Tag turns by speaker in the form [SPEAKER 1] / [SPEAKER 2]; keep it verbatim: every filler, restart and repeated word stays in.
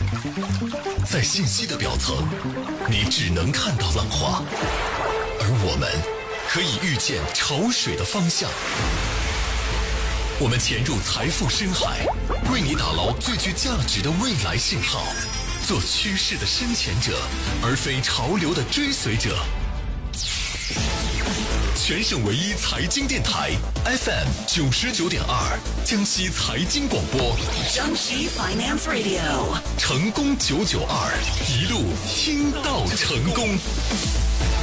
[SPEAKER 1] 在信息的表层，你只能看到浪花，而我们可以预见潮水的方向。我们潜入财富深海，为你打捞最具价值的未来信号，做趋势的深潜者，而非潮流的追随者。全省唯一财经电台 F M 九十九点二，江西财经广播，
[SPEAKER 2] 江西 Finance Radio，
[SPEAKER 1] 成功九九二，一路听到成功。